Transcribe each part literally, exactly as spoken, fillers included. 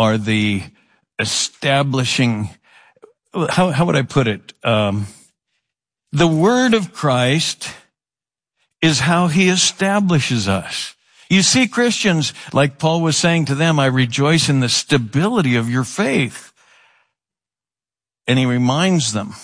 are the establishing, how, how would I put it? Um, the word of Christ is how he establishes us. You see, Christians, like Paul was saying to them, I rejoice in the stability of your faith. And he reminds them,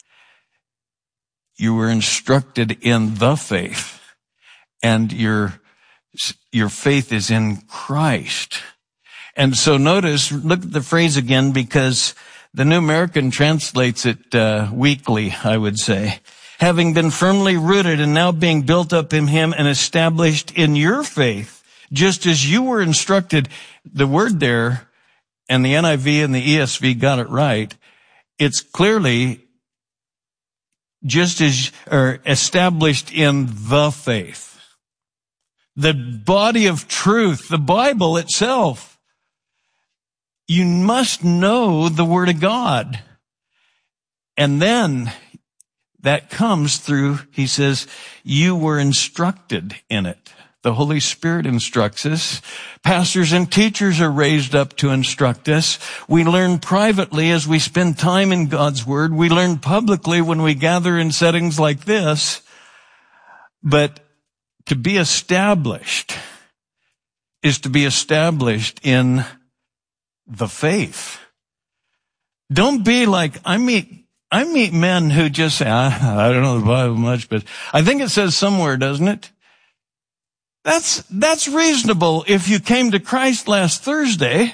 you were instructed in the faith, and your, your faith is in Christ. And so notice, look at the phrase again, because the New American translates it uh, weakly, I would say. Having been firmly rooted and now being built up in him and established in your faith, just as you were instructed. The word there, and the N I V and the E S V got it right, it's clearly just as, or established in the faith. The body of truth, the Bible itself. You must know the Word of God. And then that comes through, he says, you were instructed in it. The Holy Spirit instructs us. Pastors and teachers are raised up to instruct us. We learn privately as we spend time in God's Word. We learn publicly when we gather in settings like this. But to be established is to be established in the faith. Don't be like, I meet, I meet men who just say, I, I don't know the Bible much, but I think it says somewhere, doesn't it? That's, that's reasonable if you came to Christ last Thursday.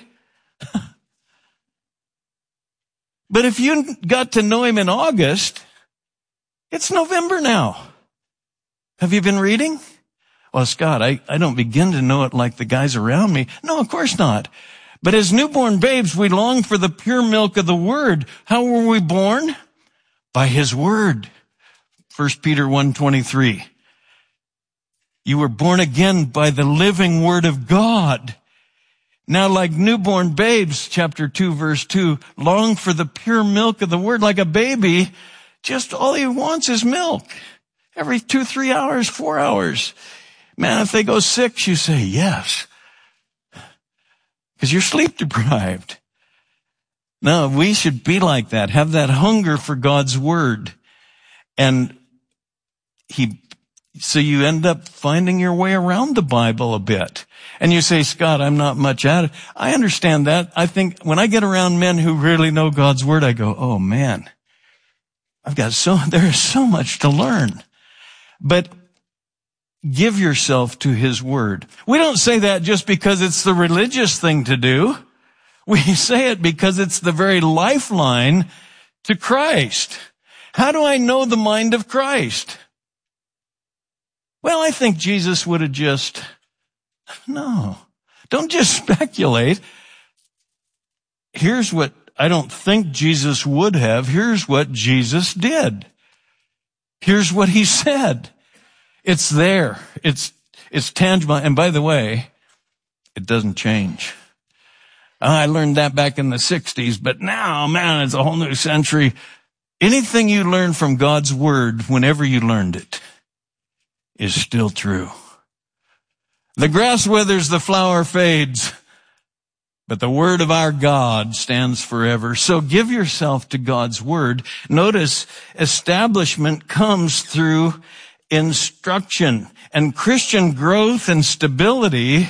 But if you got to know him in August, it's November now. Have you been reading? Well, Scott, I, I don't begin to know it like the guys around me. No, of course not. But as newborn babes, we long for the pure milk of the Word. How were we born? By his Word. First Peter one twenty-three. You were born again by the living Word of God. Now, like newborn babes, chapter two, verse two, long for the pure milk of the Word. Like a baby, just all he wants is milk. Every two, three hours, four hours. Man, if they go six, you say yes. Because you're sleep deprived. No, we should be like that. Have that hunger for God's Word. And he, so you end up finding your way around the Bible a bit. And you say, Scott, I'm not much at it. I understand that. I think when I get around men who really know God's Word, I go, oh man, I've got so, there is so much to learn. But give yourself to his Word. We don't say that just because it's the religious thing to do. We say it because it's the very lifeline to Christ. How do I know the mind of Christ? Well, I think Jesus would have just, no, don't just speculate. Here's what I don't think Jesus would have. Here's what Jesus did. Here's what he said. It's there. It's, it's tangible. And by the way, it doesn't change. I learned that back in the sixties, but now, man, it's a whole new century. Anything you learn from God's Word, whenever you learned it, is still true. The grass withers, the flower fades, but the Word of our God stands forever. So give yourself to God's Word. Notice establishment comes through instruction, and Christian growth and stability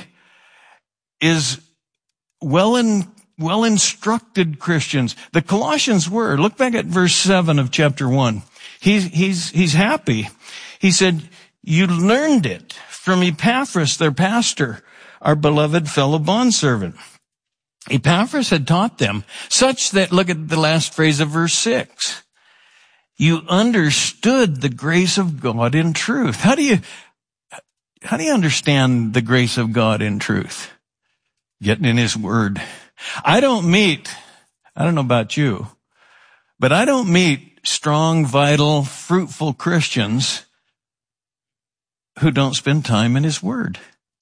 is well in, well instructed Christians. The Colossians were, look back at verse seven of chapter one. He's, he's, he's happy. He said, you learned it from Epaphras, their pastor, our beloved fellow bondservant. Epaphras had taught them such that, look at the last phrase of verse six. You understood the grace of God in truth. How do you, how do you understand the grace of God in truth? Getting in his Word. I don't meet, I don't know about you, but I don't meet strong, vital, fruitful Christians who don't spend time in his Word.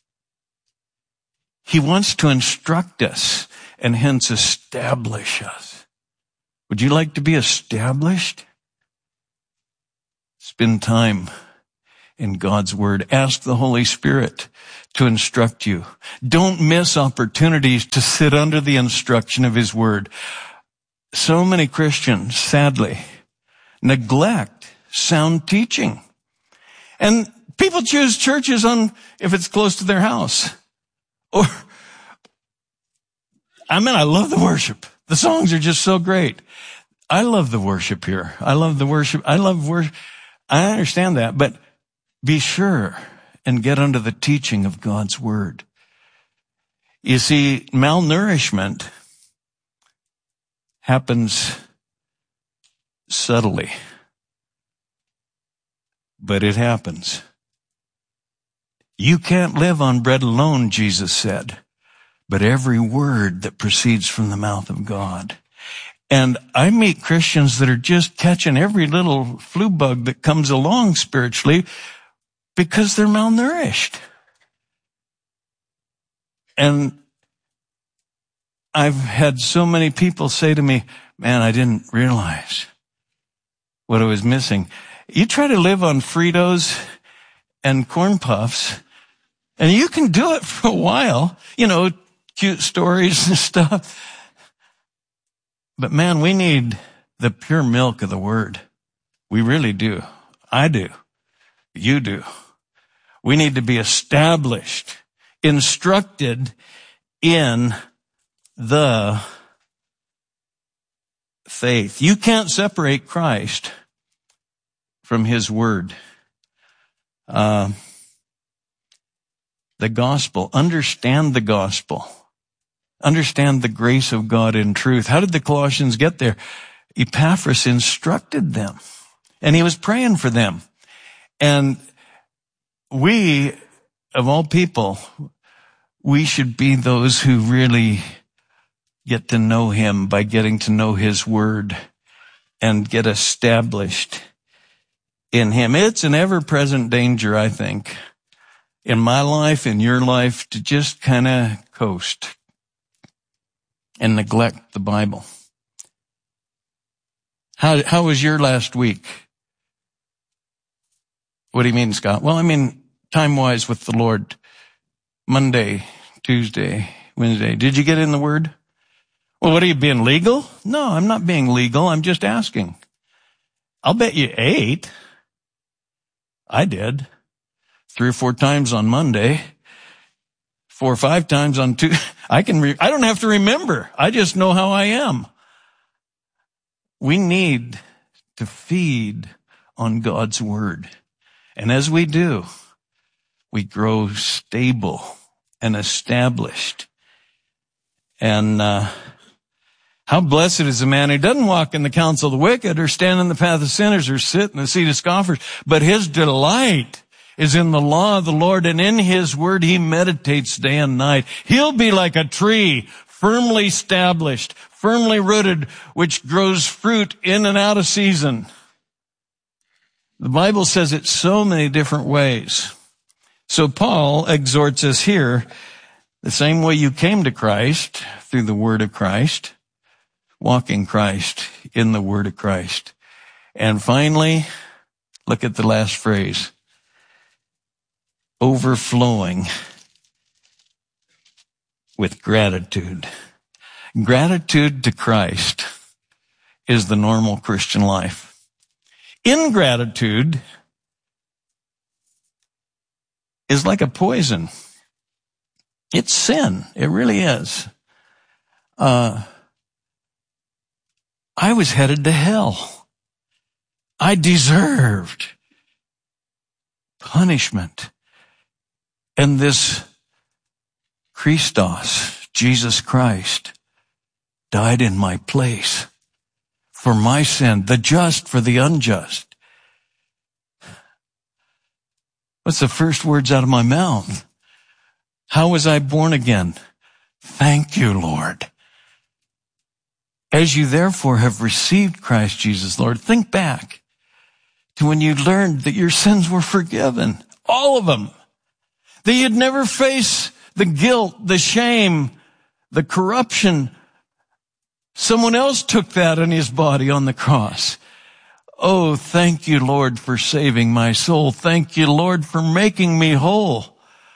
He wants to instruct us and hence establish us. Would you like to be established? Spend time in God's word. Ask the Holy Spirit to instruct you. Don't miss opportunities to sit under the instruction of his word. So many Christians, sadly, neglect sound teaching. And people choose churches on if it's close to their house. Or, I mean, I love the worship. The songs are just so great. I love the worship here. I love the worship. I love worship. I understand that, but be sure and get under the teaching of God's word. You see, malnourishment happens subtly, but it happens. You can't live on bread alone, Jesus said, but every word that proceeds from the mouth of God. And I meet Christians that are just catching every little flu bug that comes along spiritually because they're malnourished. And I've had so many people say to me, man, I didn't realize what I was missing. You try to live on Fritos and corn puffs, and you can do it for a while, you know, cute stories and stuff. But man, we need the pure milk of the word. We really do. I do. You do. We need to be established, instructed in the faith. You can't separate Christ from his word. Uh, the gospel. Understand the gospel. Understand the grace of God in truth. How did the Colossians get there? Epaphras instructed them, and he was praying for them. And we, of all people, we should be those who really get to know him by getting to know his word and get established in him. It's an ever-present danger, I think, in my life, in your life, to just kind of coast and neglect the Bible. How, how was your last week? What do you mean, Scott? Well, I mean, time-wise with the Lord. Monday, Tuesday, Wednesday. Did you get in the word? Well, what are you, being legal? No, I'm not being legal. I'm just asking. I'll bet you ate. I did. Three or four times on Monday. Four or five times on Tuesday. I can, re- I don't have to remember. I just know how I am. We need to feed on God's word. And as we do, we grow stable and established. And uh how blessed is the man who doesn't walk in the counsel of the wicked or stand in the path of sinners or sit in the seat of scoffers, but his delight is in the law of the Lord, and in his word he meditates day and night. He'll be like a tree firmly established, firmly rooted, which grows fruit in and out of season. The Bible says it so many different ways. So Paul exhorts us here, the same way you came to Christ, through the word of Christ, walk in Christ, in the word of Christ. And finally, look at the last phrase, overflowing with gratitude. Gratitude to Christ is the normal Christian life. Ingratitude is like a poison. It's sin. It really is. Uh, I was headed to hell. I deserved punishment. And this Christos, Jesus Christ, died in my place for my sin, the just for the unjust. What's the first words out of my mouth? How was I born again? Thank you, Lord. As you therefore have received Christ Jesus, Lord, think back to when you learned that your sins were forgiven, all of them, that you'd never face the guilt, the shame, the corruption. Someone else took that in his body on the cross. Oh, thank you, Lord, for saving my soul. Thank you, Lord, for making me whole.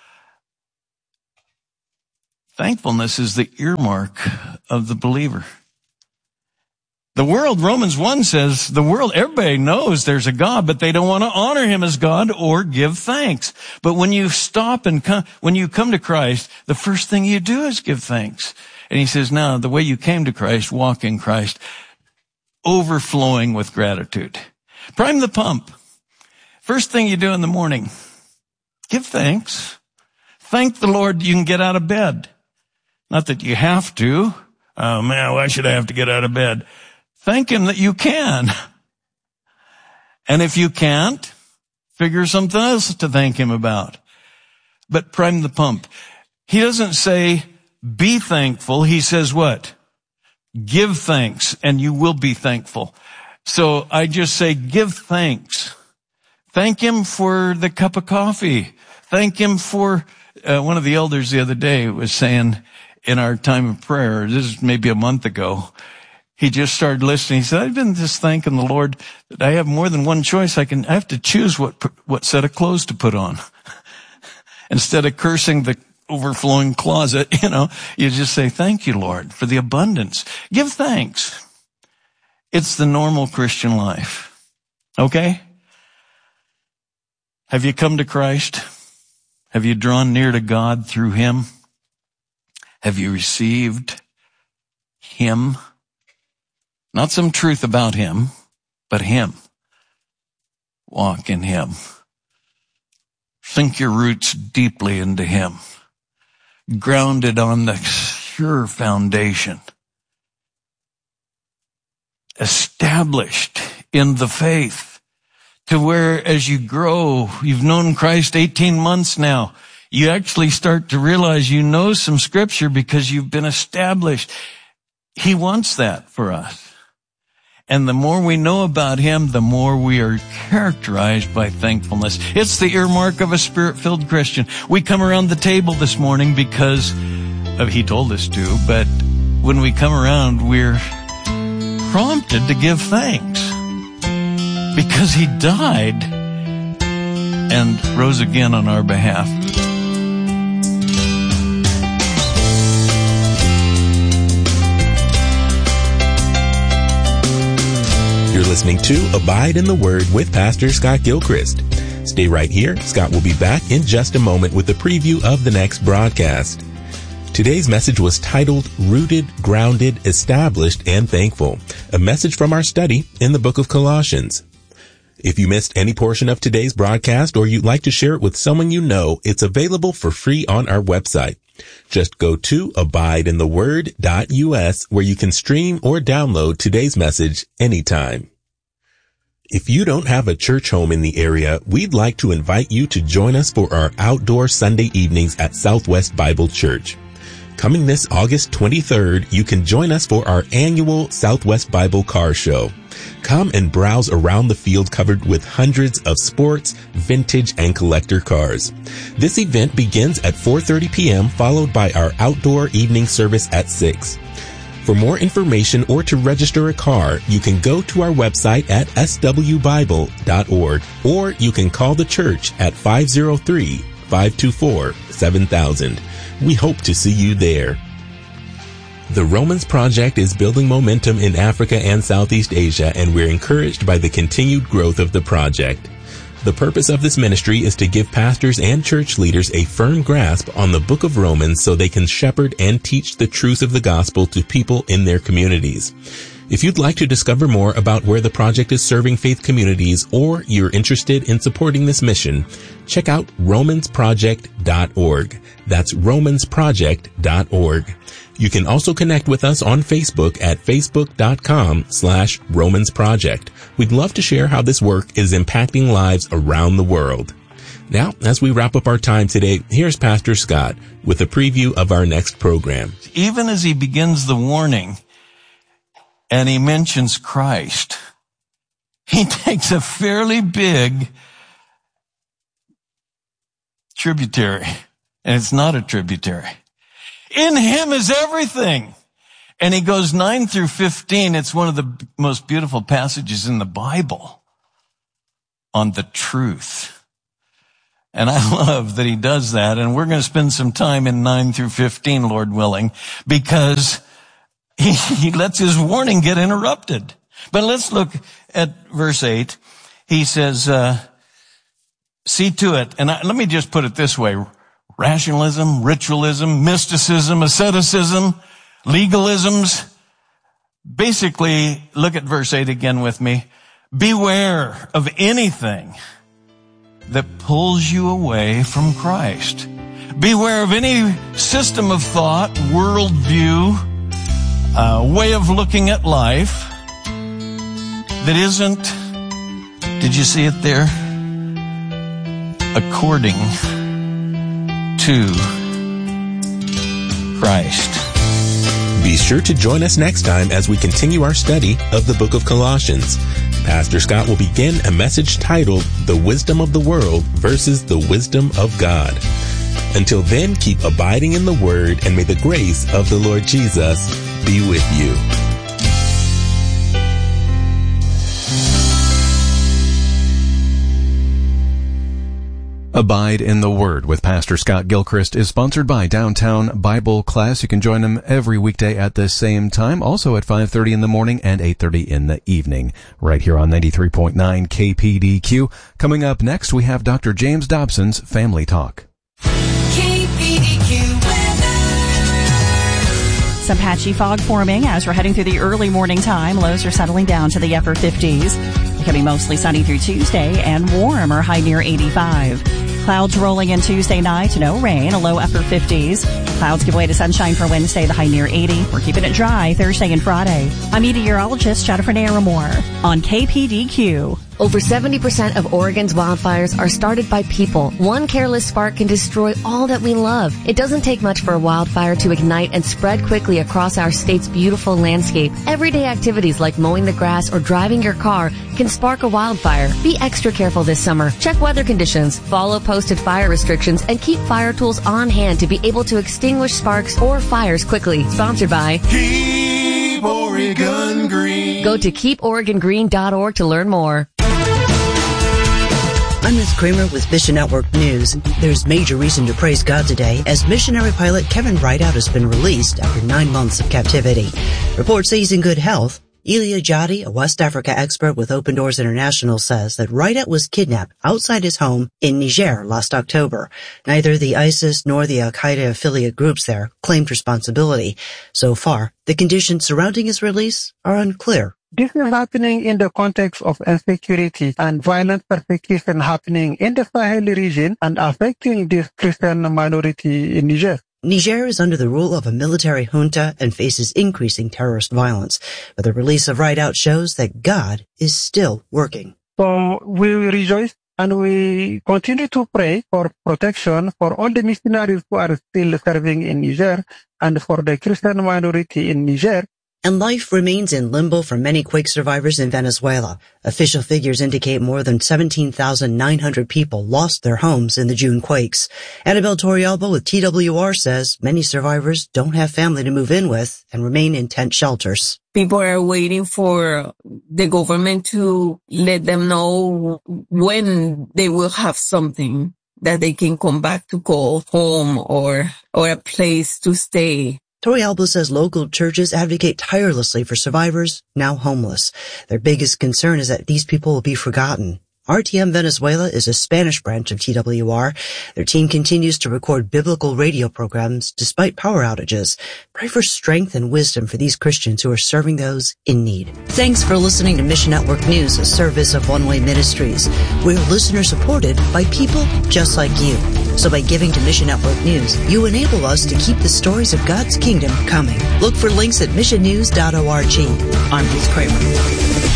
Thankfulness is the earmark of the believer. The world, Romans one says, the world, everybody knows there's a God, but they don't want to honor him as God or give thanks. But when you stop and come, when you come to Christ, the first thing you do is give thanks. And he says, now, the way you came to Christ, walk in Christ, overflowing with gratitude. Prime the pump. First thing you do in the morning, give thanks. Thank the Lord you can get out of bed. Not that you have to. Oh man, why should I have to get out of bed? Thank him that you can. And if you can't, figure something else to thank him about. But prime the pump. He doesn't say, be thankful. He says what? Give thanks, and you will be thankful. So I just say, give thanks. Thank him for the cup of coffee. Thank him for, uh, one of the elders the other day was saying in our time of prayer, this is maybe a month ago, he just started listening. He said, I've been just thanking the Lord that I have more than one choice. I can, I have to choose what, what set of clothes to put on. Instead of cursing the overflowing closet, you know, you just say, thank you, Lord, for the abundance. Give thanks. It's the normal Christian life. Okay? Have you come to Christ? Have you drawn near to God through him? Have you received him? Not some truth about him, but him. Walk in him. Sink your roots deeply into him. Grounded on the sure foundation. Established in the faith. To where as you grow, you've known Christ eighteen months now. You actually start to realize you know some scripture because you've been established. He wants that for us. And the more we know about him, the more we are characterized by thankfulness. It's the earmark of a spirit-filled Christian. We come around the table this morning because of, he told us to, but when we come around, we're prompted to give thanks because he died and rose again on our behalf. You're listening to Abide in the Word with Pastor Scott Gilchrist. Stay right here. Scott will be back in just a moment with a preview of the next broadcast. Today's message was titled Rooted, Grounded, Established, and Thankful, a message from our study in the book of Colossians. If you missed any portion of today's broadcast or you'd like to share it with someone you know, it's available for free on our website. Just go to abide in the word dot U S where you can stream or download today's message anytime. If you don't have a church home in the area, we'd like to invite you to join us for our outdoor Sunday evenings at Southwest Bible Church. Coming this August twenty-third, you can join us for our annual Southwest Bible Car Show. Come and browse around the field covered with hundreds of sports, vintage, and collector cars. This event begins at four thirty p.m., followed by our outdoor evening service at six. For more information or to register a car, you can go to our website at s w bible dot org, or you can call the church at five oh three, five two four, seven thousand. We hope to see you there. The Romans Project is building momentum in Africa and Southeast Asia, and we're encouraged by the continued growth of the project. The purpose of this ministry is to give pastors and church leaders a firm grasp on the book of Romans so they can shepherd and teach the truth of the gospel to people in their communities. If you'd like to discover more about where the project is serving faith communities, or you're interested in supporting this mission, check out romans project dot org. That's romans project dot org. You can also connect with us on Facebook at facebook.com slash Romans Project. We'd love to share how this work is impacting lives around the world. Now, as we wrap up our time today, here's Pastor Scott with a preview of our next program. Even as he begins the warning and he mentions Christ, he takes a fairly big tributary, and it's not a tributary. In him is everything. And he goes nine through fifteen. It's one of the most beautiful passages in the Bible on the truth. And I love that he does that. And we're going to spend some time in nine through fifteen, Lord willing, because he, he lets his warning get interrupted. But let's look at verse eight. He says, uh, see to it. And I, let me just put it this way. Rationalism, ritualism, mysticism, asceticism, legalisms. Basically, look at verse eight again with me. Beware of anything that pulls you away from Christ. Beware of any system of thought, worldview, uh, way of looking at life that isn't, did you see it there? According to Christ. Be sure to join us next time as we continue our study of the book of Colossians. Pastor Scott will begin a message titled, The Wisdom of the World versus the Wisdom of God. Until then, keep abiding in the Word, and may the grace of the Lord Jesus be with you. Abide in the Word with Pastor Scott Gilchrist is sponsored by Downtown Bible Class. You can join him every weekday at the same time, also at five thirty in the morning and eight thirty in the evening, right here on ninety-three point nine K P D Q. Coming up next, we have Doctor James Dobson's Family Talk. K P D Q weather. Some patchy fog forming as we're heading through the early morning time. Lows are settling down to the upper fifties. Becoming mostly sunny through Tuesday and warm or high near eighty-five. Clouds rolling in Tuesday night, no rain, a low upper fifties. Clouds give way to sunshine for Wednesday, the high near eighty. We're keeping it dry Thursday and Friday. I'm meteorologist Jennifer Naramore on K P D Q. Over seventy percent of Oregon's wildfires are started by people. One careless spark can destroy all that we love. It doesn't take much for a wildfire to ignite and spread quickly across our state's beautiful landscape. Everyday activities like mowing the grass or driving your car can spark a wildfire. Be extra careful this summer. Check weather conditions, follow posted fire restrictions, and keep fire tools on hand to be able to extinguish sparks or fires quickly. Sponsored by Keep Oregon Green. Go to keep oregon green dot org to learn more. I'm Liz Kramer with Mission Network News. There's major reason to praise God today as missionary pilot Kevin Rideout has been released after nine months of captivity. Reports say he's in good health. Elia Jadi, a West Africa expert with Open Doors International, says that Rideout was kidnapped outside his home in Niger last October. Neither the ISIS nor the Al-Qaeda affiliate groups there claimed responsibility. So far, the conditions surrounding his release are unclear. This is happening in the context of insecurity and violent persecution happening in the Sahel region and affecting this Christian minority in Niger. Niger is under the rule of a military junta and faces increasing terrorist violence. But the release of Rideout shows that God is still working. So we rejoice and we continue to pray for protection for all the missionaries who are still serving in Niger and for the Christian minority in Niger. And life remains in limbo for many quake survivors in Venezuela. Official figures indicate more than seventeen thousand nine hundred people lost their homes in the June quakes. Annabelle Torrialba with T W R says many survivors don't have family to move in with and remain in tent shelters. People are waiting for the government to let them know when they will have something that they can come back to call home or, or a place to stay. Torrialba says local churches advocate tirelessly for survivors now homeless. Their biggest concern is that these people will be forgotten. R T M Venezuela is a Spanish branch of T W R. Their team continues to record biblical radio programs despite power outages. Pray for strength and wisdom for these Christians who are serving those in need. Thanks for listening to Mission Network News, a service of One Way Ministries. We're listener supported by people just like you. So by giving to Mission Network News, you enable us to keep the stories of God's kingdom coming. Look for links at mission news dot org. I'm Ruth Kramer.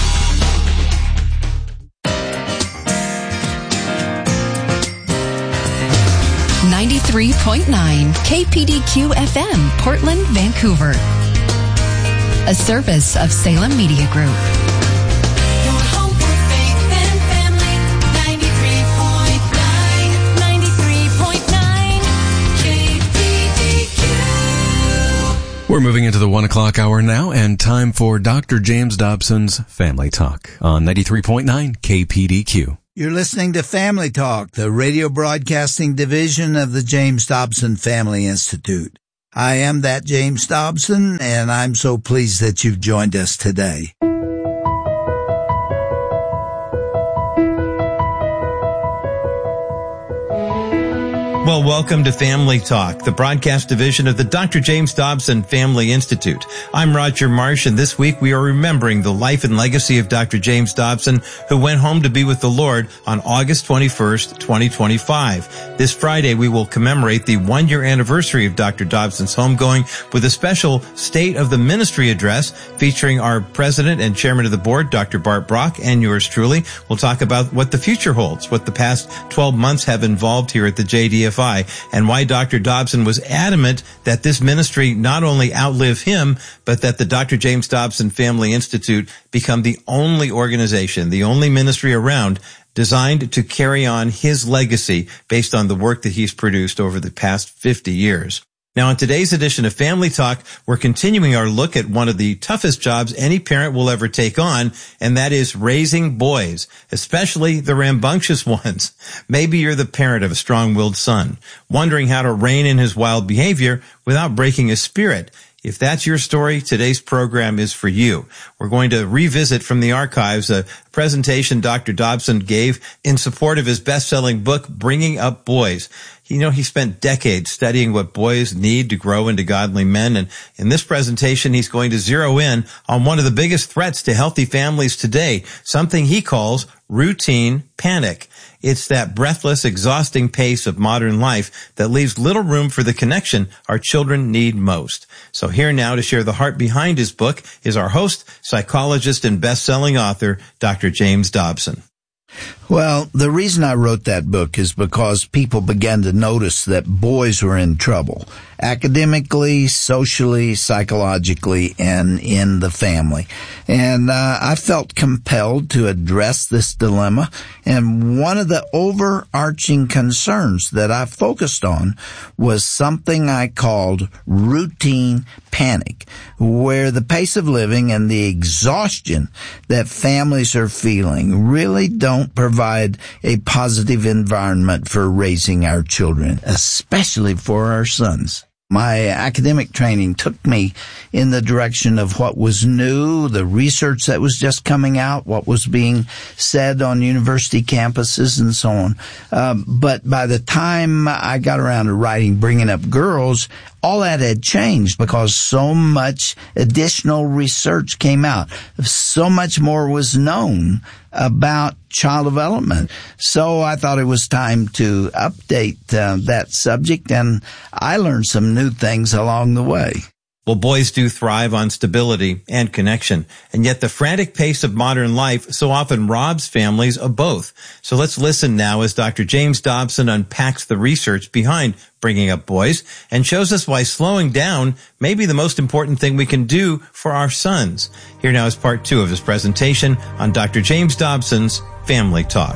ninety-three point nine K P D Q F M, Portland, Vancouver. A service of Salem Media Group. We're moving into the one o'clock hour now, and time for Doctor James Dobson's Family Talk on ninety-three point nine K P D Q. You're listening to Family Talk, the radio broadcasting division of the James Dobson Family Institute. I am that James Dobson, and I'm so pleased that you've joined us today. Well, welcome to Family Talk, the broadcast division of the Doctor James Dobson Family Institute. I'm Roger Marsh, and this week we are remembering the life and legacy of Doctor James Dobson, who went home to be with the Lord on August twenty-first, twenty twenty-five. This Friday, we will commemorate the one-year anniversary of Doctor Dobson's homegoing with a special State of the Ministry address featuring our president and chairman of the board, Doctor Bart Brock, and yours truly. We'll talk about what the future holds, what the past twelve months have involved here at the J D F I, and why Doctor Dobson was adamant that this ministry not only outlive him, but that the Doctor James Dobson Family Institute become the only organization, the only ministry around designed to carry on his legacy based on the work that he's produced over the past fifty years. Now, in today's edition of Family Talk, we're continuing our look at one of the toughest jobs any parent will ever take on, and that is raising boys, especially the rambunctious ones. Maybe you're the parent of a strong-willed son, wondering how to rein in his wild behavior without breaking his spirit. If that's your story, today's program is for you. We're going to revisit from the archives a presentation Doctor Dobson gave in support of his best-selling book, Bringing Up Boys. You know, he spent decades studying what boys need to grow into godly men, and in this presentation, he's going to zero in on one of the biggest threats to healthy families today, something he calls routine panic. It's that breathless, exhausting pace of modern life that leaves little room for the connection our children need most. So here now to share the heart behind his book is our host, psychologist and best-selling author, Doctor James Dobson. Well, the reason I wrote that book is because people began to notice that boys were in trouble, academically, socially, psychologically, and in the family. And uh, I felt compelled to address this dilemma. And one of the overarching concerns that I focused on was something I called routine panic, where the pace of living and the exhaustion that families are feeling really don't provide a positive environment for raising our children, especially for our sons. My academic training took me in the direction of what was new, the research that was just coming out, what was being said on university campuses and so on. Um, but by the time I got around to writing Bringing Up Girls, all that had changed because so much additional research came out. So much more was known about child development. So I thought it was time to update uh, that subject, and I learned some new things along the way. Well, boys do thrive on stability and connection, and yet the frantic pace of modern life so often robs families of both. So let's listen now as Doctor James Dobson unpacks the research behind Bringing Up Boys and shows us why slowing down may be the most important thing we can do for our sons. Here now is part two of his presentation on Doctor James Dobson's Family Talk.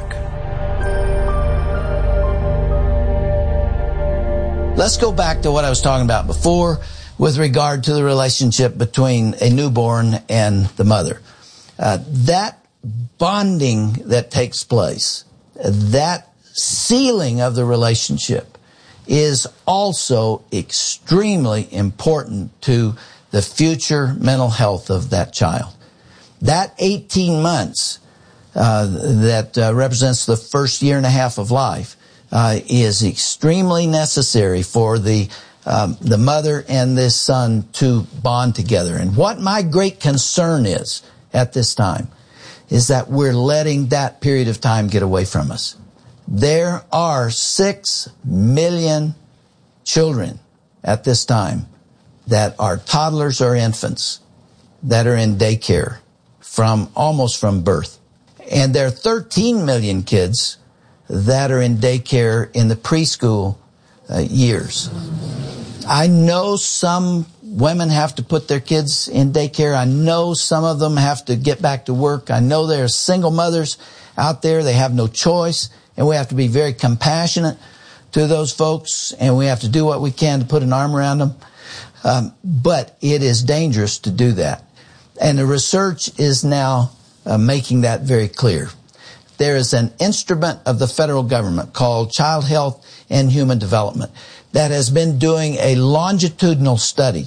Let's go back to what I was talking about before with regard to the relationship between a newborn and the mother. Uh, that bonding that takes place, that sealing of the relationship is also extremely important to the future mental health of that child. That eighteen months uh, that uh, represents the first year and a half of life uh, is extremely necessary for the Um, the mother and this son to bond together. And what my great concern is at this time is that we're letting that period of time get away from us. There are six million children at this time that are toddlers or infants that are in daycare from almost from birth. And there are thirteen million kids that are in daycare in the preschool uh, years. I know some women have to put their kids in daycare. I know some of them have to get back to work. I know there are single mothers out there. They have no choice, and we have to be very compassionate to those folks, and we have to do what we can to put an arm around them. Um, but it is dangerous to do that. And the research is now uh, making that very clear. There is an instrument of the federal government called Child Health and Human Development that has been doing a longitudinal study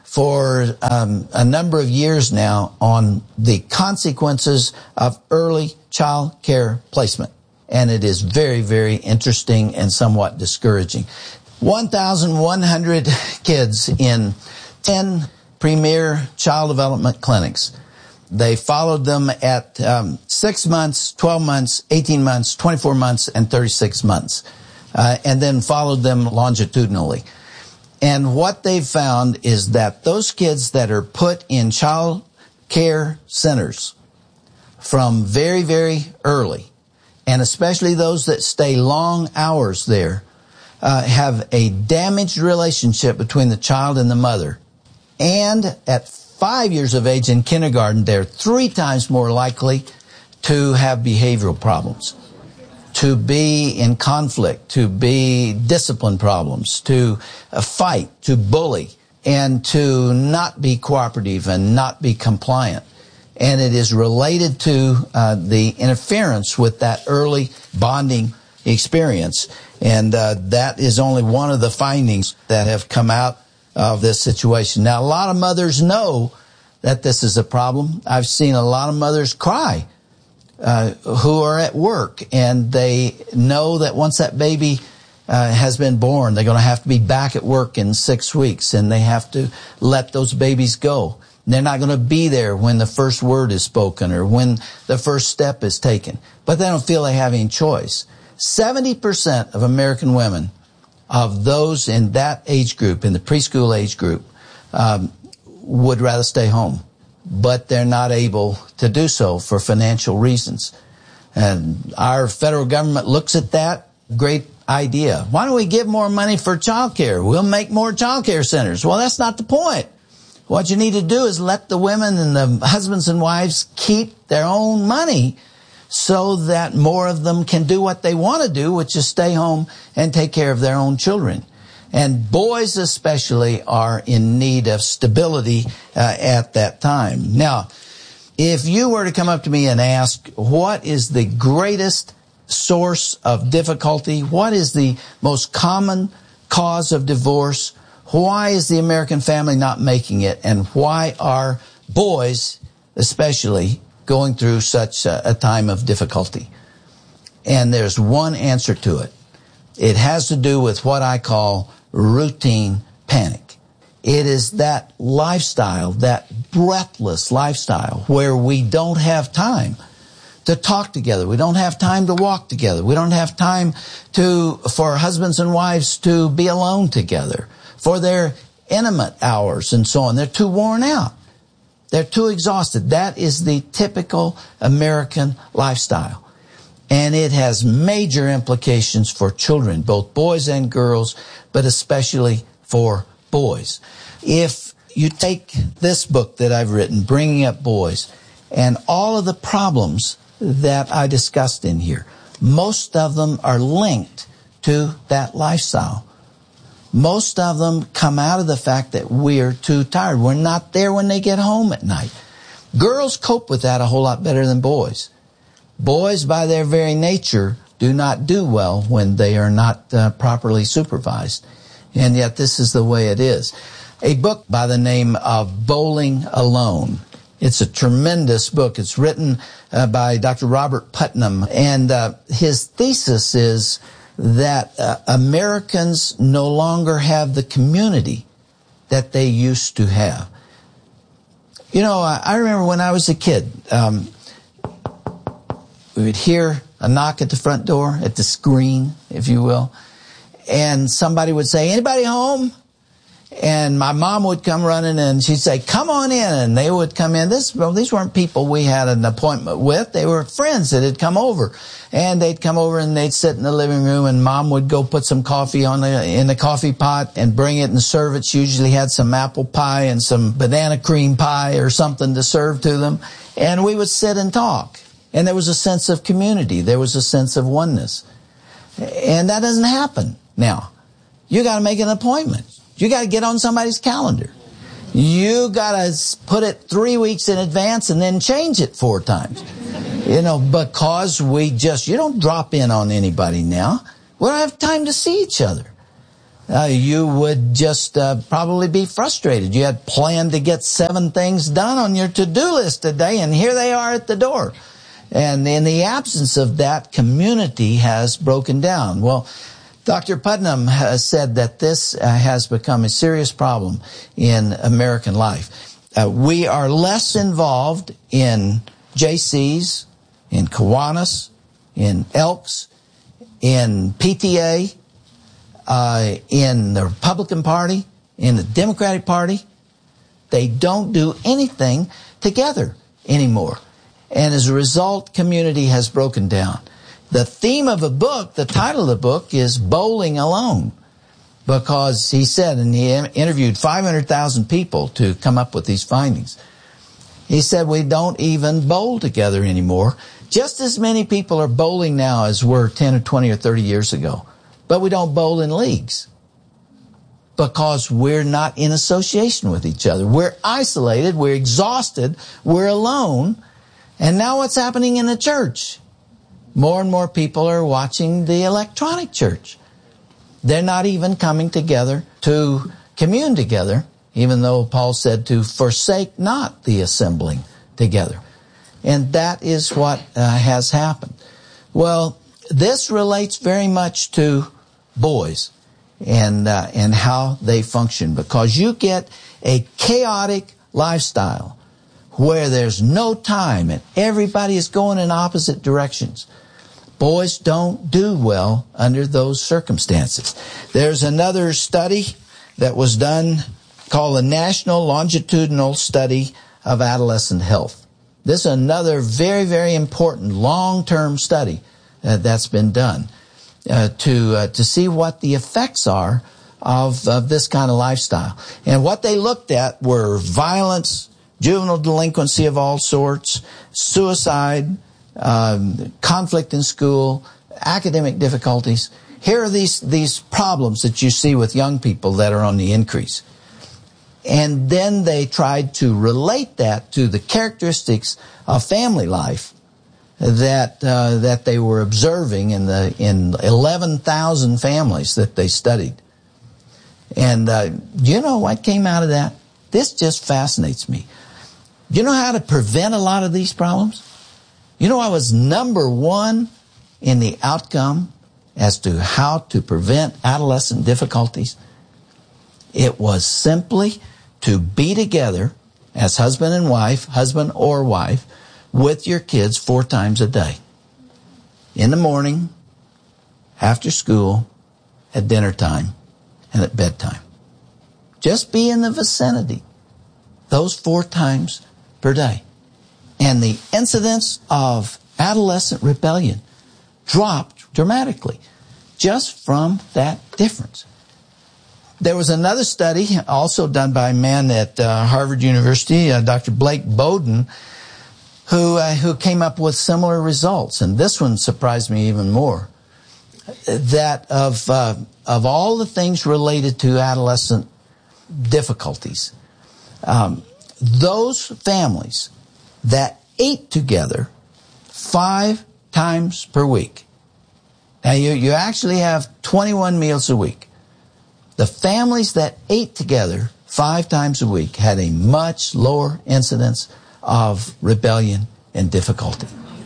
for um, a number of years now on the consequences of early child care placement. And it is very, very interesting and somewhat discouraging. one thousand one hundred kids in ten premier child development clinics. They followed them at um, six months, twelve months, eighteen months, twenty-four months, and thirty-six months, uh, and then followed them longitudinally. And what they found is that those kids that are put in child care centers from very, very early, and especially those that stay long hours there, uh, have a damaged relationship between the child and the mother. And at five years of age in kindergarten, they're three times more likely to have behavioral problems, to be in conflict, to be discipline problems, to uh, fight, to bully, and to not be cooperative and not be compliant. And it is related to uh, the interference with that early bonding experience. And uh, that is only one of the findings that have come out of this situation. Now, a lot of mothers know that this is a problem. I've seen a lot of mothers cry uh, who are at work, and they know that once that baby uh, has been born, they're going to have to be back at work in six weeks, and they have to let those babies go. They're not going to be there when the first word is spoken or when the first step is taken. But they don't feel they have any choice. seventy percent of American women, of those in that age group, in the preschool age group, um, would rather stay home. But they're not able to do so for financial reasons. And our federal government looks at that. Great idea. Why don't we give more money for child care? We'll make more child care centers. Well, that's not the point. What you need to do is let the women and the husbands and wives keep their own money so that more of them can do what they want to do, which is stay home and take care of their own children. And boys especially are in need of stability uh, at that time. Now, if you were to come up to me and ask, what is the greatest source of difficulty? What is the most common cause of divorce? Why is the American family not making it? And why are boys especially going through such a, a time of difficulty? And there's one answer to it. It has to do with what I call routine panic. It is that lifestyle, that breathless lifestyle where we don't have time to talk together. We don't have time to walk together. We don't have time to, for husbands and wives to be alone together, for their intimate hours and so on. They're too worn out. They're too exhausted. That is the typical American lifestyle. And it has major implications for children, both boys and girls, but especially for boys. If you take this book that I've written, Bringing Up Boys, and all of the problems that I discussed in here, most of them are linked to that lifestyle. Most of them come out of the fact that we're too tired. We're not there when they get home at night. Girls cope with that a whole lot better than boys. Boys, by their very nature, do not do well when they are not uh, properly supervised. And yet this is the way it is. A book by the name of Bowling Alone. It's a tremendous book. It's written uh, by Doctor Robert Putnam. And uh, his thesis is that uh, Americans no longer have the community that they used to have. You know, I, I remember when I was a kid, um, we would hear a knock at the front door, at the screen, if you will, and somebody would say, "Anybody home?" And my mom would come running and she'd say, "Come on in." And they would come in. This, well, these weren't people we had an appointment with. They were friends that had come over. And they'd come over and they'd sit in the living room, and mom would go put some coffee on the, in the coffee pot and bring it and serve it. She usually had some apple pie and some banana cream pie or something to serve to them. And we would sit and talk. And there was a sense of community. There was a sense of oneness. And that doesn't happen now. You got to make an appointment. You got to get on somebody's calendar. You got to put it three weeks in advance and then change it four times. You know, because we just, you don't drop in on anybody now. We don't have time to see each other. Uh, you would just uh, probably be frustrated. You had planned to get seven things done on your to-do list today, and here they are at the door. And in the absence of that, community has broken down. Well, Doctor Putnam has said that this uh, has become a serious problem in American life. Uh, we are less involved in J Cs, in Kiwanis, in Elks, in P T A, uh, in the Republican Party, in the Democratic Party. They don't do anything together anymore. And as a result, community has broken down. The theme of the book, the title of the book, is Bowling Alone. Because he said, and he interviewed five hundred thousand people to come up with these findings. He said, we don't even bowl together anymore. Just as many people are bowling now as were ten or twenty or thirty years ago. But we don't bowl in leagues. Because we're not in association with each other. We're isolated, we're exhausted, we're alone. And now what's happening in the church? More and more people are watching the electronic church. They're not even coming together to commune together, even though Paul said to forsake not the assembling together. And that is what uh, has happened. Well, this relates very much to boys and uh, and how they function, because you get a chaotic lifestyle where there's no time and everybody is going in opposite directions. Boys don't do well under those circumstances. There's another study that was done called the National Longitudinal Study of Adolescent Health. This is another very, very important long-term study uh, that's been done uh, to uh, to see what the effects are of, of this kind of lifestyle. And what they looked at were violence, juvenile delinquency of all sorts, suicide, um, conflict in school, academic difficulties. Here are these, these problems that you see with young people that are on the increase. And then they tried to relate that to the characteristics of family life that uh, that they were observing in the in eleven thousand families that they studied. And uh, you know what came out of that? This just fascinates me. You know how to prevent a lot of these problems? You know what was number one in the outcome as to how to prevent adolescent difficulties? It was simply to be together as husband and wife, husband or wife, with your kids four times a day. In the morning, after school, at dinner time, and at bedtime. Just be in the vicinity those four times per day. And the incidence of adolescent rebellion dropped dramatically just from that difference. There was another study also done by a man at uh, Harvard University, uh, Doctor Blake Bowden, who uh, who came up with similar results. And this one surprised me even more. That of uh, of all the things related to adolescent difficulties, um, those families that ate together five times per week. Now you you actually have twenty-one meals a week. The families that ate together five times a week had a much lower incidence of rebellion and difficulty.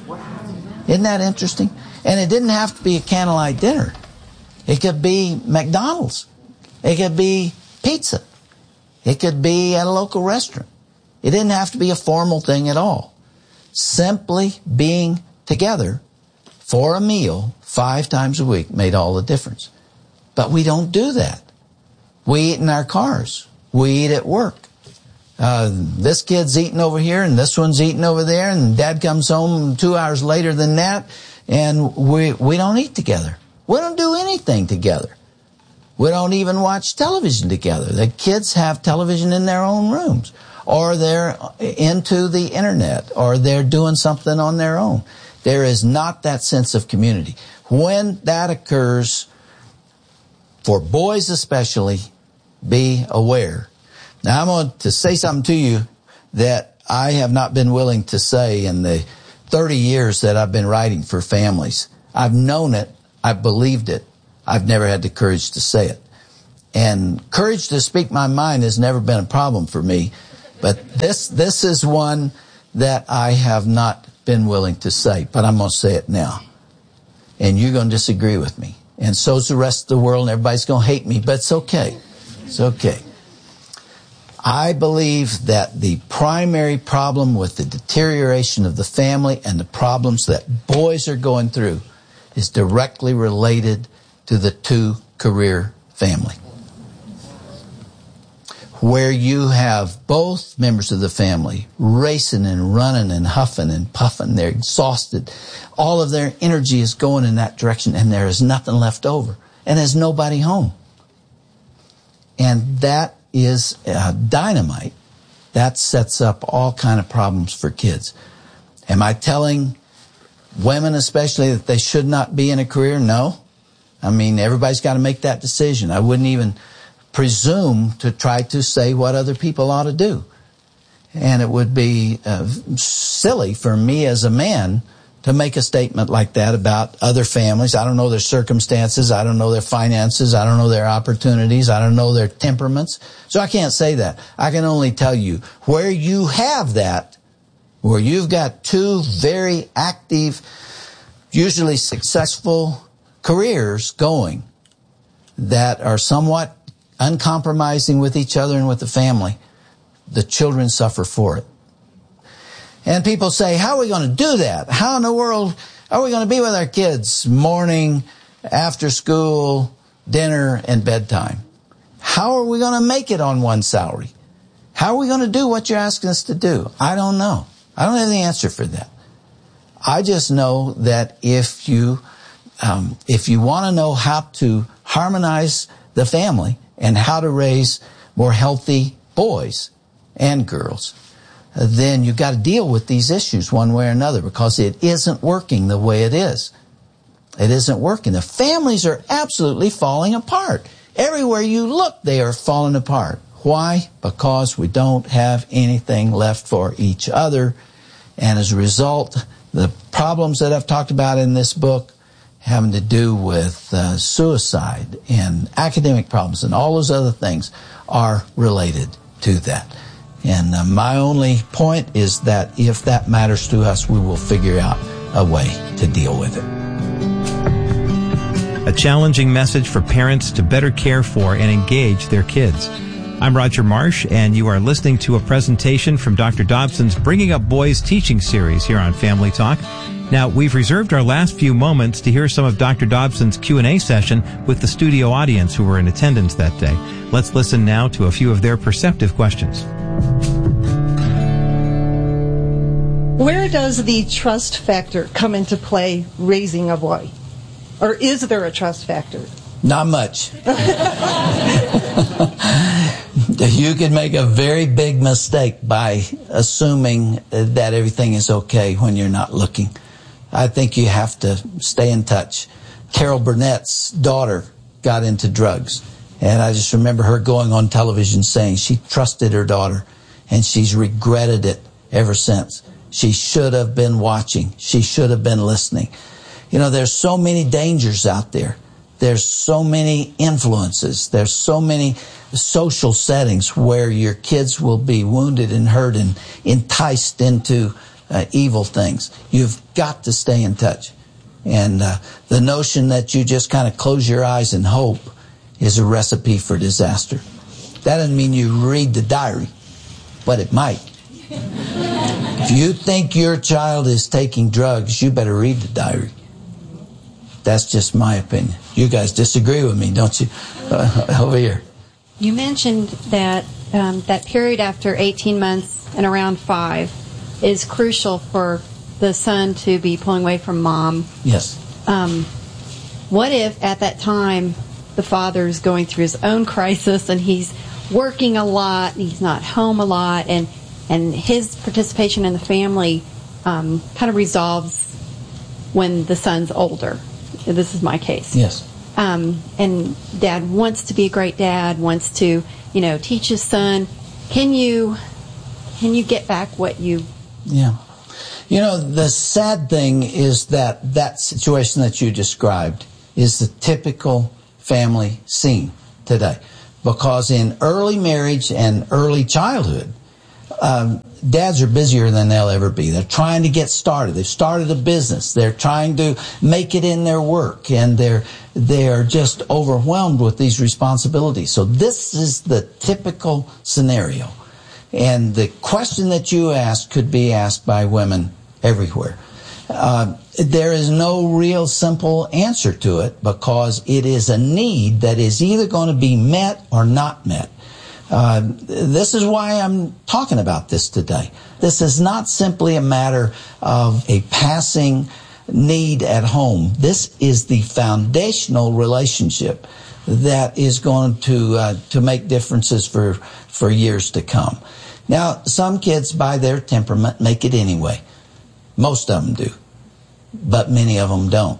Isn't that interesting? And it didn't have to be a candlelight dinner. It could be McDonald's. It could be pizza. It could be at a local restaurant. It didn't have to be a formal thing at all. Simply being together for a meal five times a week made all the difference. But we don't do that. We eat in our cars. We eat at work. Uh, this kid's eating over here and this one's eating over there, and dad comes home two hours later than that, and we we don't eat together. We don't do anything together. We don't even watch television together. The kids have television in their own rooms, or they're into the internet, or they're doing something on their own. There is not that sense of community. When that occurs, for boys especially, be aware. Now, I'm going to say something to you that I have not been willing to say in the thirty years that I've been writing for families. I've known it. I've believed it. I've never had the courage to say it. And courage to speak my mind has never been a problem for me. But this, this is one that I have not been willing to say, but I'm going to say it now. And you're going to disagree with me. And so's the rest of the world, and everybody's going to hate me, but it's okay. It's okay. I believe that the primary problem with the deterioration of the family and the problems that boys are going through is directly related to the two-career family. Where you have both members of the family racing and running and huffing and puffing. They're exhausted. All of their energy is going in that direction, and there is nothing left over. And there's nobody home. And that is uh, dynamite. That sets up all kind of problems for kids. Am I telling women especially that they should not be in a career? No. I mean, everybody's got to make that decision. I wouldn't even presume to try to say what other people ought to do. And it would be uh, silly for me as a man to make a statement like that about other families. I don't know their circumstances. I don't know their finances. I don't know their opportunities. I don't know their temperaments. So I can't say that. I can only tell you where you have that, where you've got two very active, usually successful careers going that are somewhat uncompromising with each other and with the family, the children suffer for it. And people say, how are we going to do that? How in the world are we going to be with our kids morning, after school, dinner, and bedtime? How are we going to make it on one salary? How are we going to do what you're asking us to do? I don't know. I don't have the answer for that. I just know that if you, um, if you want to know how to harmonize the family and how to raise more healthy boys and girls, then you've got to deal with these issues one way or another, because it isn't working the way it is. It isn't working. The families are absolutely falling apart. Everywhere you look, they are falling apart. Why? Because we don't have anything left for each other. And as a result, the problems that I've talked about in this book having to do with uh, suicide and academic problems and all those other things are related to that. And uh, my only point is that if that matters to us, we will figure out a way to deal with it. A challenging message for parents to better care for and engage their kids. I'm Roger Marsh, and you are listening to a presentation from Doctor Dobson's Bringing Up Boys teaching series here on Family Talk. Now, we've reserved our last few moments to hear some of Doctor Dobson's Q and A session with the studio audience who were in attendance that day. Let's listen now to a few of their perceptive questions. Where does the trust factor come into play raising a boy? Or is there a trust factor? Not much. You can make a very big mistake by assuming that everything is okay when you're not looking. I think you have to stay in touch. Carol Burnett's daughter got into drugs, and I just remember her going on television saying she trusted her daughter, and she's regretted it ever since. She should have been watching. She should have been listening. You know, there's so many dangers out there. There's so many influences. There's so many social settings where your kids will be wounded and hurt and enticed into uh, evil things. You've got to stay in touch. And uh, the notion that you just kind of close your eyes and hope is a recipe for disaster. That doesn't mean you read the diary, but it might. If you think your child is taking drugs, you better read the diary. That's just my opinion. You guys disagree with me, don't you? Uh, over here. You mentioned that um, that period after eighteen months and around five is crucial for the son to be pulling away from mom. Yes. Um, what if at that time the father is going through his own crisis and he's working a lot, and he's not home a lot, and, and his participation in the family um, kind of resolves when the son's older? This is my case. Yes. um, and dad wants to be a great dad, wants to, you know, teach his son. Can you, can you get back what you? Yeah. You know, the sad thing is that that situation that you described is the typical family scene today. Because in early marriage and early childhood, um, dads are busier than they'll ever be. They're trying to get started. They've started a business. They're trying to make it in their work, and they're they're just overwhelmed with these responsibilities. So this is the typical scenario. And the question that you asked could be asked by women everywhere. Uh, there is no real simple answer to it because it is a need that is either going to be met or not met. Uh, this is why I'm talking about this today. This is not simply a matter of a passing need at home. This is the foundational relationship that is going to uh, to make differences for for years to come. Now, some kids, by their temperament, make it anyway. Most of them do, but many of them don't.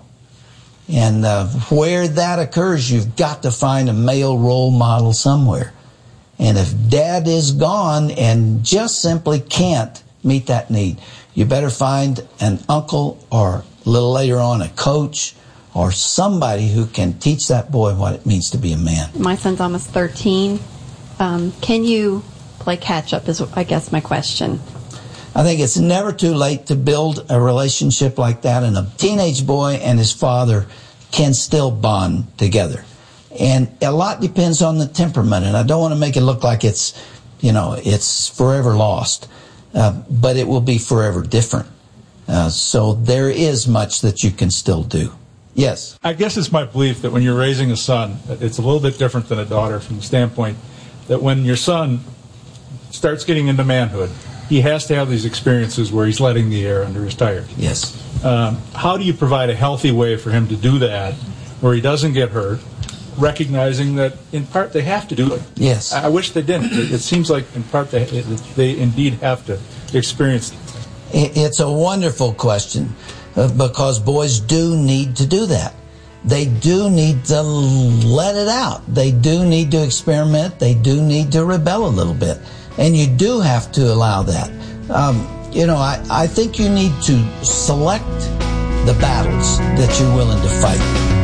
And uh, where that occurs, you've got to find a male role model somewhere. And if dad is gone and just simply can't meet that need, you better find an uncle or a little later on a coach or somebody who can teach that boy what it means to be a man. My son's almost thirteen. Um, can you play catch up is, I guess, my question. I think it's never too late to build a relationship like that, and a teenage boy and his father can still bond together. And a lot depends on the temperament, and I don't want to make it look like it's, you know, it's forever lost, uh, but it will be forever different. Uh, so there is much that you can still do. Yes? I guess it's my belief that when you're raising a son, it's a little bit different than a daughter from the standpoint that when your son starts getting into manhood, he has to have these experiences where he's letting the air under his tires. Yes. Um, how do you provide a healthy way for him to do that where he doesn't get hurt, recognizing that in part they have to do it? Yes. I, I wish they didn't. It, it seems like in part they, it, they indeed have to experience it. It's a wonderful question uh, because boys do need to do that. They do need to let it out. They do need to experiment. They do need to rebel a little bit. And you do have to allow that. Um, you know, I, I think you need to select the battles that you're willing to fight.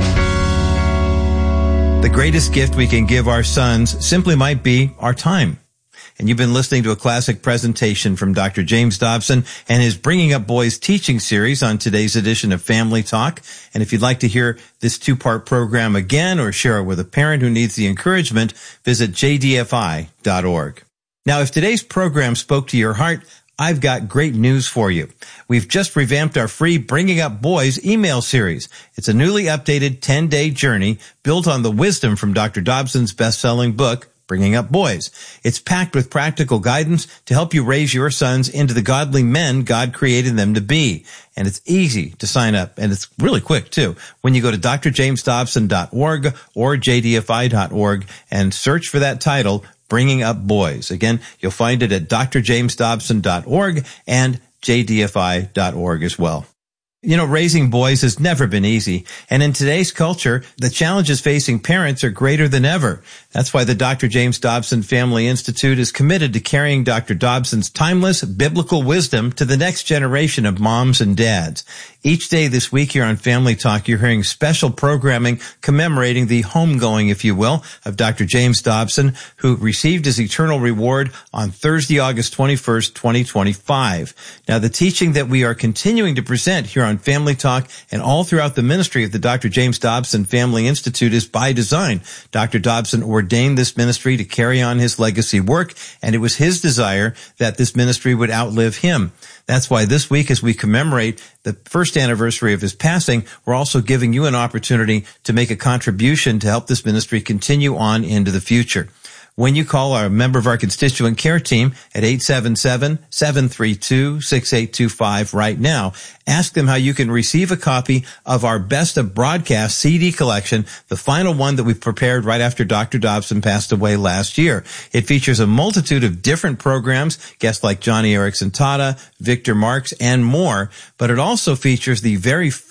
The greatest gift we can give our sons simply might be our time. And you've been listening to a classic presentation from Doctor James Dobson and his Bringing Up Boys teaching series on today's edition of Family Talk. And if you'd like to hear this two-part program again or share it with a parent who needs the encouragement, visit j d f i dot org. Now, if today's program spoke to your heart, I've got great news for you. We've just revamped our free Bringing Up Boys email series. It's a newly updated ten-day journey built on the wisdom from Doctor Dobson's best-selling book, Bringing Up Boys. It's packed with practical guidance to help you raise your sons into the godly men God created them to be. And it's easy to sign up, and it's really quick, too. When you go to d r james dobson dot org or j d f i dot org and search for that title, Bringing Up Boys. Again, you'll find it at d r james dobson dot org and j d f i dot org as well. You know, raising boys has never been easy. And in today's culture, the challenges facing parents are greater than ever. That's why the Doctor James Dobson Family Institute is committed to carrying Doctor Dobson's timeless biblical wisdom to the next generation of moms and dads. Each day this week here on Family Talk, you're hearing special programming commemorating the homegoing, if you will, of Doctor James Dobson, who received his eternal reward on Thursday, August twenty-first, twenty twenty-five. Now, the teaching that we are continuing to present here on Family Talk and all throughout the ministry of the Doctor James Dobson Family Institute is by design. Doctor Dobson ordained this ministry to carry on his legacy work, and it was his desire that this ministry would outlive him. That's why this week, as we commemorate the first anniversary of his passing, we're also giving you an opportunity to make a contribution to help this ministry continue on into the future. When you call our member of our constituent care team at eight seven seven, seven three two, six eight two five right now, ask them how you can receive a copy of our Best of Broadcast C D collection, the final one that we prepared right after Doctor Dobson passed away last year. It features a multitude of different programs, guests like Johnny Erickson Tata, Victor Marks, and more, but it also features the very first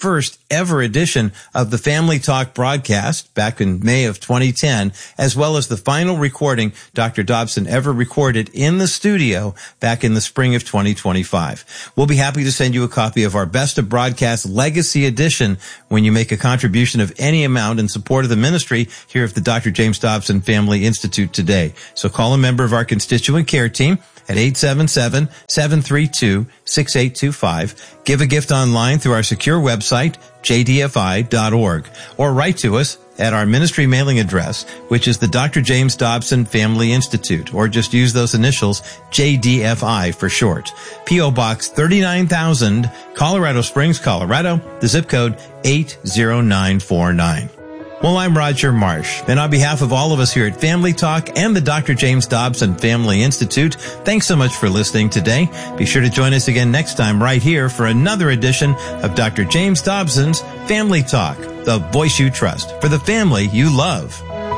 ever edition of the Family Talk broadcast back in May of twenty ten, as well as the final recording Doctor Dobson ever recorded in the studio back in the spring of twenty twenty-five. We'll be happy to send you a copy of our Best of Broadcast Legacy Edition when you make a contribution of any amount in support of the ministry here at the Doctor James Dobson Family Institute today. So call a member of our constituent care team at eight seven seven, seven three two, six eight two five. Give a gift online through our secure website, j d f i dot org, or write to us at our ministry mailing address, which is the Doctor James Dobson Family Institute, or just use those initials, J D F I for short. P O Box thirty-nine thousand, Colorado Springs, Colorado, the zip code eight zero nine four nine. Well, I'm Roger Marsh, and on behalf of all of us here at Family Talk and the Doctor James Dobson Family Institute, thanks so much for listening today. Be sure to join us again next time right here for another edition of Doctor James Dobson's Family Talk, the voice you trust for the family you love.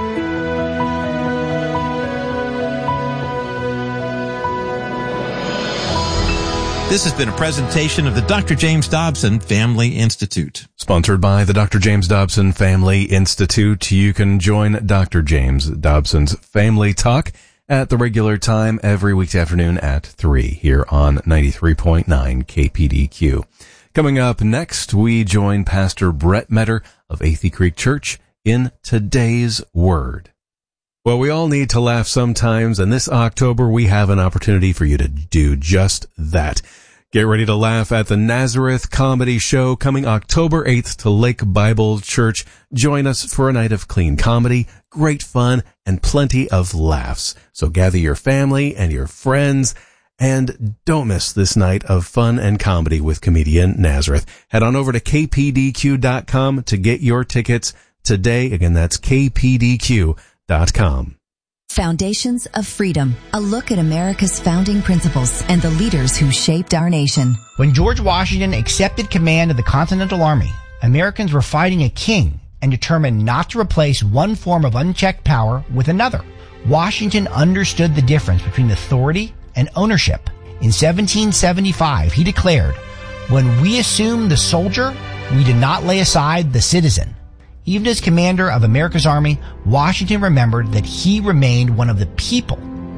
This has been a presentation of the Doctor James Dobson Family Institute. Sponsored by the Doctor James Dobson Family Institute. You can join Doctor James Dobson's Family Talk at the regular time every weekday afternoon at three here on ninety-three point nine K P D Q. Coming up next, we join Pastor Brett Metter of Athey Creek Church in Today's Word. Well, we all need to laugh sometimes, and this October we have an opportunity for you to do just that. Get ready to laugh at the Nazareth Comedy Show coming October eighth to Lake Bible Church. Join us for a night of clean comedy, great fun, and plenty of laughs. So gather your family and your friends, and don't miss this night of fun and comedy with comedian Nazareth. Head on over to k p d q dot com to get your tickets today. Again, that's k p d q dot com. Foundations of Freedom, a look at America's founding principles and the leaders who shaped our nation. When George Washington accepted command of the Continental Army, Americans were fighting a king and determined not to replace one form of unchecked power with another. Washington understood the difference between authority and ownership. In seventeen seventy-five, he declared, "When we assume the soldier, we did not lay aside the citizen." Even as commander of America's army, Washington remembered that he remained one of the people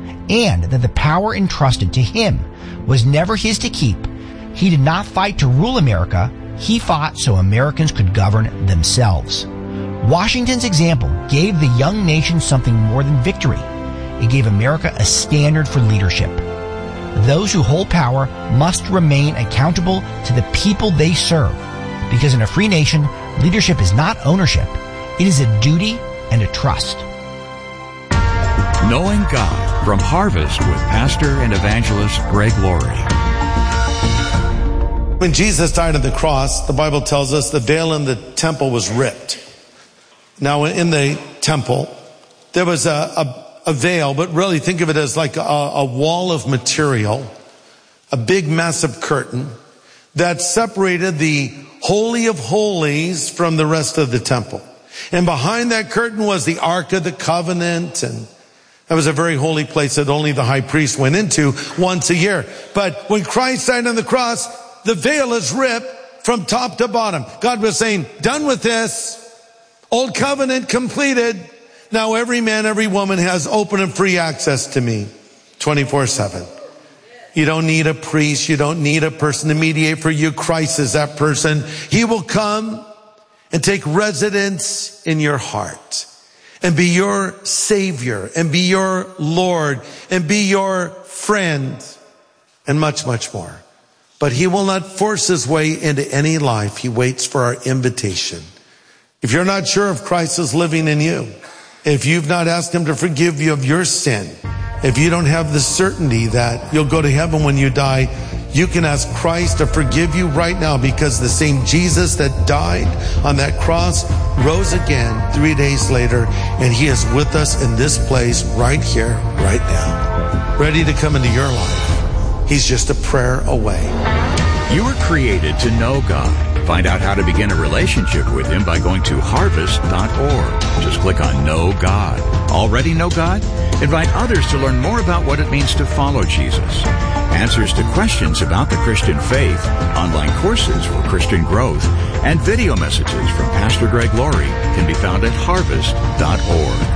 and that the power entrusted to him was never his to keep. He did not fight to rule America. He fought so Americans could govern themselves. Washington's example gave the young nation something more than victory. It gave America a standard for leadership. Those who hold power must remain accountable to the people they serve, because in a free nation, leadership is not ownership. It is a duty and a trust. Knowing God from Harvest with Pastor and Evangelist Greg Laurie. When Jesus died on the cross, the Bible tells us the veil in the temple was ripped. Now in the temple, there was a, a, a veil, but really think of it as like a, a wall of material, a big massive curtain that separated the Holy of Holies from the rest of the temple. And behind that curtain was the Ark of the Covenant, and that was a very holy place that only the high priest went into once a year. But when Christ died on the cross, the veil is ripped from top to bottom. God was saying, done with this. Old covenant completed. Now every man, every woman has open and free access to me twenty-four seven. You don't need a priest. You don't need a person to mediate for you. Christ is that person. He will come and take residence in your heart and be your Savior and be your Lord and be your friend and much, much more. But he will not force his way into any life. He waits for our invitation. If you're not sure if Christ is living in you, if you've not asked him to forgive you of your sin, if you don't have the certainty that you'll go to heaven when you die, you can ask Christ to forgive you right now, because the same Jesus that died on that cross rose again three days later, and he is with us in this place right here, right now, ready to come into your life. He's just a prayer away. You were created to know God. Find out how to begin a relationship with him by going to harvest dot org. Just click on Know God. Already know God? Invite others to learn more about what it means to follow Jesus. answers to questions about the Christian faith, online courses for Christian growth, and video messages from Pastor Greg Laurie can be found at harvest dot org.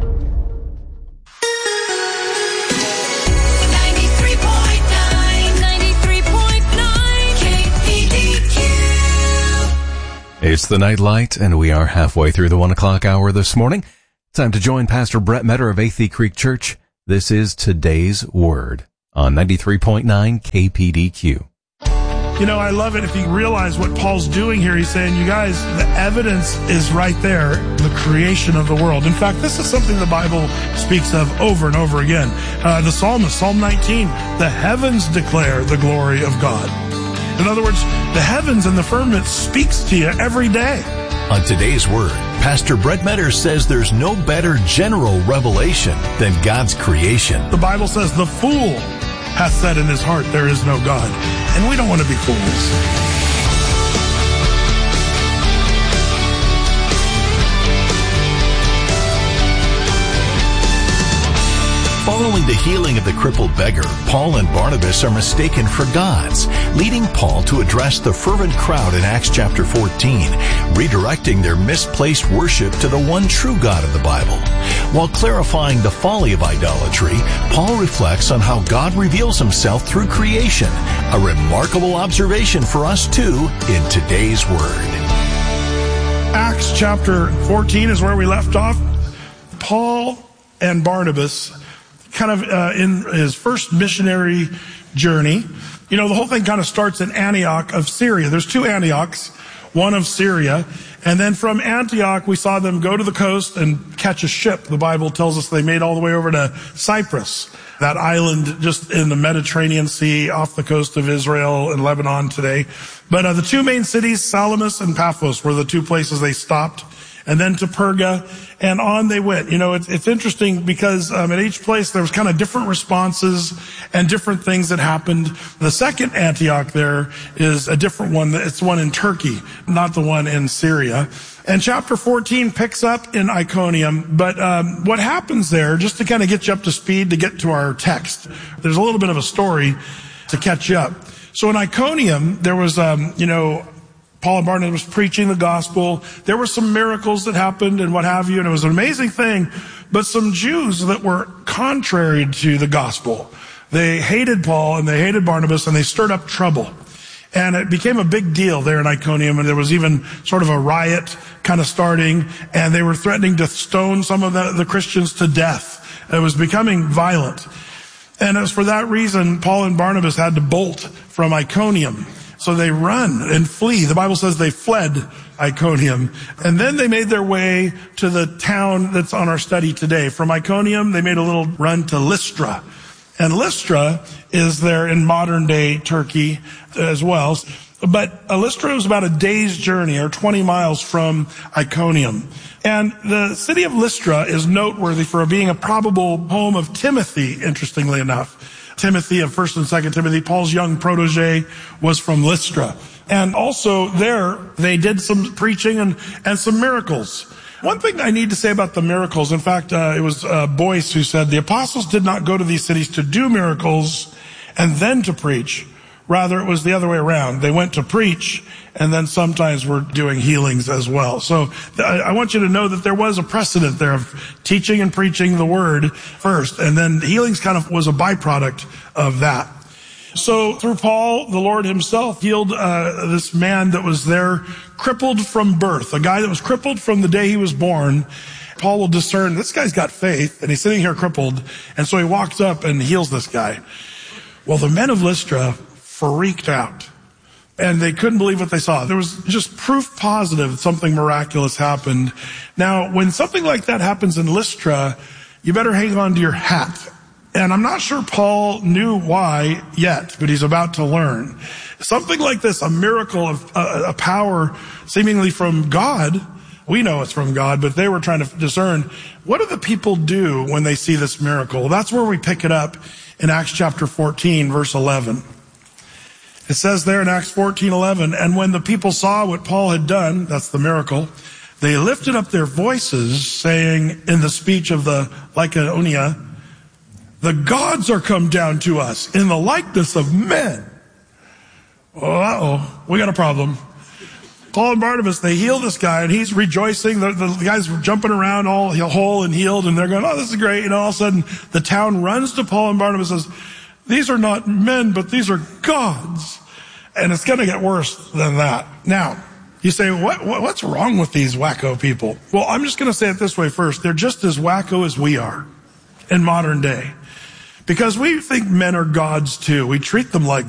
It's the Night Light, and we are halfway through the one o'clock hour this morning. Time to join Pastor Brett Metter of Athey Creek Church. This is Today's Word on ninety-three point nine K P D Q. You know, I love it if you realize what Paul's doing here. He's saying, you guys, the evidence is right there, the creation of the world. In fact, this is something the Bible speaks of over and over again. Uh, the psalmist, Psalm nineteen, the heavens declare the glory of God. In other words, the heavens and the firmament speaks to you every day. On Today's Word, Pastor Brett Metter says there's no better general revelation than God's creation. The Bible says the fool hath said in his heart, there is no God. And we don't want to be fools. Following the healing of the crippled beggar, Paul and Barnabas are mistaken for gods, leading Paul to address the fervent crowd in Acts chapter fourteen, redirecting their misplaced worship to the one true God of the Bible. While clarifying the folly of idolatry, Paul reflects on how God reveals himself through creation, a remarkable observation for us too in today's Word. Acts chapter fourteen is where we left off. Paul and Barnabas, kind of uh, in his first missionary journey. You know, the whole thing kind of starts in Antioch of Syria. There's two Antiochs, one of Syria. And then from Antioch, we saw them go to the coast and catch a ship. The Bible tells us they made all the way over to Cyprus, that island just in the Mediterranean Sea off the coast of Israel and Lebanon today. But uh, the two main cities, Salamis and Paphos, were the two places they stopped. And then to Perga, and on they went. You know, it's, it's interesting because um, at each place there was kind of different responses and different things that happened. The second Antioch there is a different one. It's one in Turkey, not the one in Syria. And chapter fourteen picks up in Iconium. But um, what happens there, just to kind of get you up to speed to get to our text, there's a little bit of a story to catch you up. So in Iconium, there was, um, you know, Paul and Barnabas was preaching the gospel. There were some miracles that happened and what have you, and it was an amazing thing. But some Jews that were contrary to the gospel, they hated Paul and they hated Barnabas, and they stirred up trouble. And it became a big deal there in Iconium, and there was even sort of a riot kind of starting, and they were threatening to stone some of the, the Christians to death. It was becoming violent. And it was for that reason Paul and Barnabas had to bolt from Iconium. So they run and flee. The Bible says they fled Iconium. And then they made their way to the town that's on our study today. From Iconium, they made a little run to Lystra. And Lystra is there in modern day Turkey as well. But Lystra was about a day's journey, or twenty miles from Iconium. And the city of Lystra is noteworthy for being a probable home of Timothy, interestingly enough. Timothy of First and Second Timothy, Paul's young protege, was from Lystra. And also there, they did some preaching and, and some miracles. One thing I need to say about the miracles, in fact, uh, it was uh, Boyce who said, the apostles did not go to these cities to do miracles and then to preach. Rather, it was the other way around. They went to preach, and then sometimes were doing healings as well. So th- I want you to know that there was a precedent there of teaching and preaching the word first, and then healings kind of was a byproduct of that. So through Paul, the Lord himself healed uh, this man that was there, crippled from birth, a guy that was crippled from the day he was born. Paul will discern, this guy's got faith, and he's sitting here crippled, and so he walks up and heals this guy. Well, the men of Lystra freaked out, and they couldn't believe what they saw. There was just proof positive that something miraculous happened. Now, when something like that happens in Lystra, you better hang on to your hat. And I'm not sure Paul knew why yet, but he's about to learn. Something like this, a miracle of uh, a power seemingly from God. We know it's from God, but they were trying to discern, what do the people do when they see this miracle? That's where we pick it up in Acts chapter fourteen, verse eleven. It says there in Acts fourteen eleven, and when the people saw what Paul had done, that's the miracle, they lifted up their voices, saying in the speech of the Lycaonia, The gods are come down to us in the likeness of men. Uh-oh, we got a problem. Paul and Barnabas, they heal this guy, and he's rejoicing. The, the guy's jumping around all whole and healed, and they're going, oh, this is great. And all of a sudden, the town runs to Paul and Barnabas and says, these are not men, but these are gods. And it's going to get worse than that. Now, you say, what, what, what's wrong with these wacko people? Well, I'm just going to say it this way first. They're just as wacko as we are in modern day. Because we think men are gods too. We treat them like